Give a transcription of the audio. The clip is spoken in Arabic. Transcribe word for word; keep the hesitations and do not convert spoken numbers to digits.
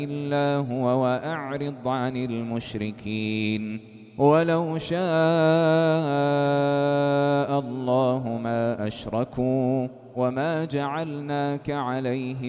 إلا هو وأعرض عن المشركين ولو شاء الله ما أشركوا وما جعلناك عليهم